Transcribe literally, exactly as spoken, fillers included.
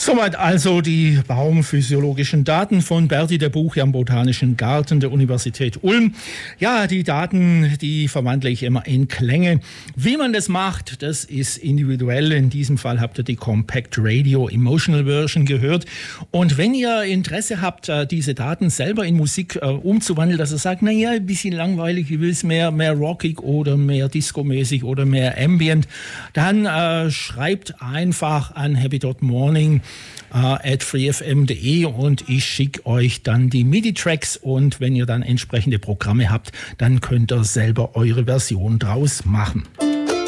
Soweit also die baumphysiologischen Daten von Berti der Buche am Botanischen Garten der Universität Ulm. Ja, die Daten, die verwandle ich immer in Klänge. Wie man das macht, das ist individuell. In diesem Fall habt ihr die Compact Radio Emotional Version gehört. Und wenn ihr Interesse habt, diese Daten selber in Musik äh, umzuwandeln, dass ihr sagt, naja, ein bisschen langweilig, ich will es mehr, mehr rockig oder mehr discomäßig oder mehr ambient, dann äh, schreibt einfach an happy dot morning at freefm punkt de und ich schicke euch dann die MIDI-Tracks und wenn ihr dann entsprechende Programme habt, dann könnt ihr selber eure Version draus machen.